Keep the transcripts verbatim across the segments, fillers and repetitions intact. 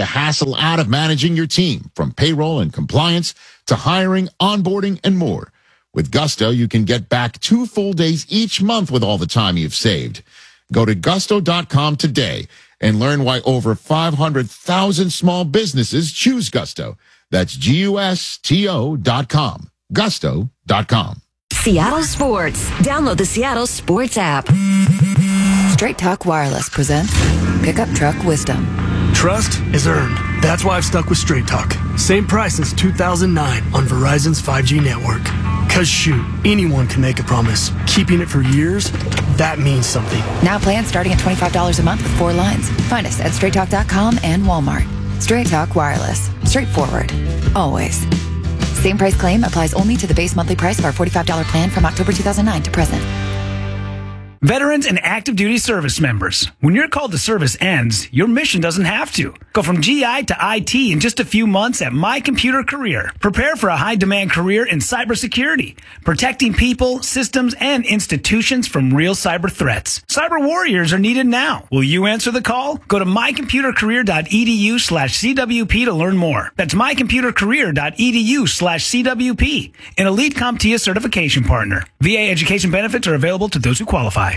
hassle out of managing your team, from payroll and compliance to hiring, onboarding, and more. With Gusto, you can get back two full days each month with all the time you've saved. Go to gusto dot com today and learn why over five hundred thousand small businesses choose Gusto. That's G U S T O dot com. gusto dot com. Seattle Sports. Download the Seattle Sports app. Straight Talk Wireless presents Pickup Truck Wisdom. Trust is earned. That's why I've stuck with Straight Talk. Same price since two thousand nine on Verizon's five G network. Cause shoot, anyone can make a promise. Keeping it for years, that means something. Now plans starting at twenty-five dollars a month with four lines. Find us at straight talk dot com and Walmart. Straight Talk Wireless. Straightforward. Always. Same price claim applies only to the base monthly price of our forty-five dollars plan from October two thousand nine to present. Veterans and active duty service members. When your call to service ends, your mission doesn't have to. Go from G I to I T in just a few months at My Computer Career. Prepare for a high-demand career in cybersecurity, protecting people, systems, and institutions from real cyber threats. Cyber warriors are needed now. Will you answer the call? Go to my computer career dot e d u slash c w p to learn more. That's my computer career dot e d u slash c w p. An Elite CompTIA certification partner. V A education benefits are available to those who qualify.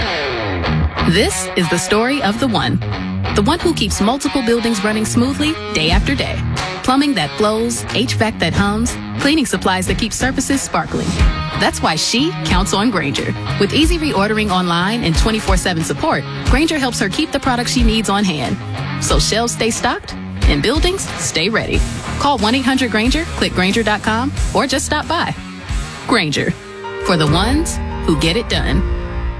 This is the story of the one. The one who keeps multiple buildings running smoothly day after day. Plumbing that flows, H V A C that hums, cleaning supplies that keep surfaces sparkling. That's why she counts on Grainger. With easy reordering online and twenty-four seven support, Grainger helps her keep the products she needs on hand. So shelves stay stocked and buildings stay ready. Call one eight hundred Grainger, click Grainger dot com, or just stop by. Grainger, for the ones who get it done.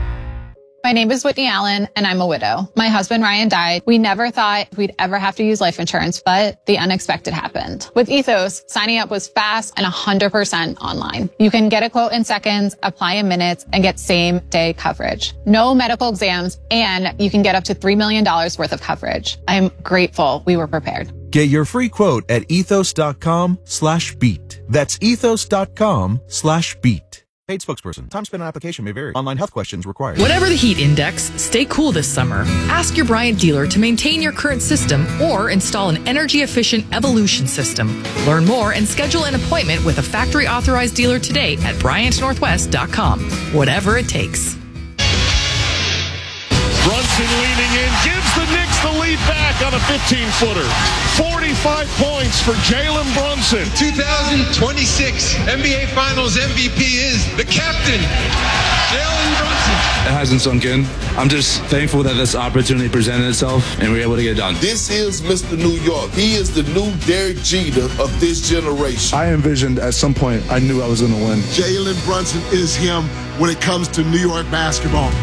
My name is Whitney Allen, and I'm a widow. My husband, Ryan, died. We never thought we'd ever have to use life insurance, but the unexpected happened. With Ethos, signing up was fast and one hundred percent online. You can get a quote in seconds, apply in minutes, and get same-day coverage. No medical exams, and you can get up to three million dollars worth of coverage. I'm grateful we were prepared. Get your free quote at ethos dot com slash beat. That's ethos dot com slash beat. Paid spokesperson. Time spent on application may vary. Online health questions required. Whatever the heat index, stay cool this summer. Ask your Bryant dealer to maintain your current system or install an energy-efficient Evolution system. Learn more and schedule an appointment with a factory-authorized dealer today at bryant northwest dot com. Whatever it takes. Brunson leaning in, gives the Knicks the lead back on a fifteen-footer. forty-five points for Jalen Brunson. twenty twenty-six N B A Finals M V P is the captain, Jalen Brunson. It hasn't sunk in. I'm just thankful that this opportunity presented itself and we were able to get it done. This is Mister New York. He is the new Derek Jeter of this generation. I envisioned at some point I knew I was going to win. Jalen Brunson is him when it comes to New York basketball.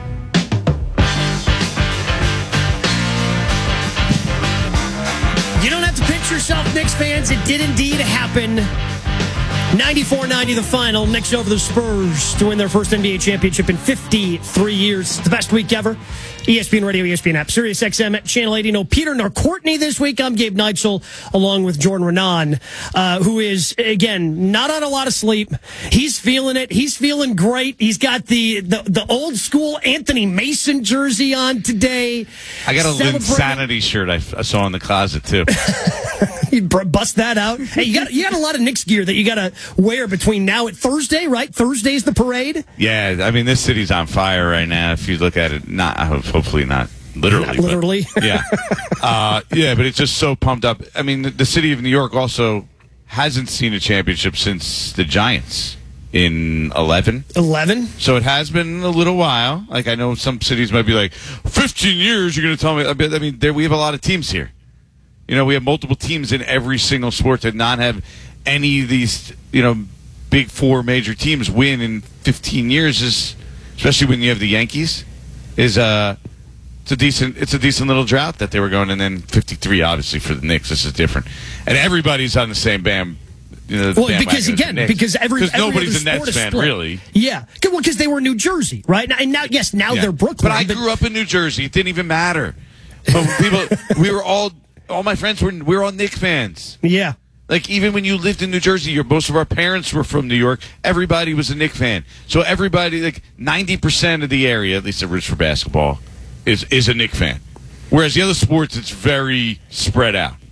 You don't have to pinch yourself, Knicks fans. It did indeed happen. ninety-four ninety the final. Knicks over the Spurs to win their first N B A championship in fifty-three years. It's the best week ever. E S P N Radio, E S P N app, Sirius X M, Channel eighty. No Peter nor Courtney this week. I'm Gabe Neitzel, along with Jordan Renan, uh, who is, again, not on a lot of sleep. He's feeling it. He's feeling great. He's got the, the, the old school Anthony Mason jersey on today. I got a Linsanity shirt I, I saw in the closet, too. You bust that out. Hey, you got you got a lot of Knicks gear that you got to wear between now and Thursday, right? Thursday's the parade. Yeah, I mean, this city's on fire right now. If you look at it, not hopefully not literally, not literally. But, yeah, uh, yeah, but it's just so pumped up. I mean, the, the city of New York also hasn't seen a championship since the Giants in eleven. eleven. So it has been a little while. Like, I know some cities might be like, fifteen years. You're going to tell me? I mean, there we have a lot of teams here. You know, we have multiple teams in every single sport that not have any of these, you know, big four major teams win in fifteen years is, especially when you have the Yankees, is uh, it's a decent, it's a decent little drought that they were going, and then fifty-three obviously for the Knicks. This is different, and everybody's on the same band. You know, well, because again, because every, every nobody's a other Nets fan, split. really. Yeah, well, because they were New Jersey, right? And now, yes, now yeah. they're Brooklyn. But I but... grew up in New Jersey. It didn't even matter. But people, we were all. All my friends were we were all Knicks fans. Yeah. Like, even when you lived in New Jersey, your, most of our parents were from New York. Everybody was a Knicks fan. So everybody, like ninety percent of the area, at least that roots for basketball, is, is a Knicks fan. Whereas the other sports, it's very spread out.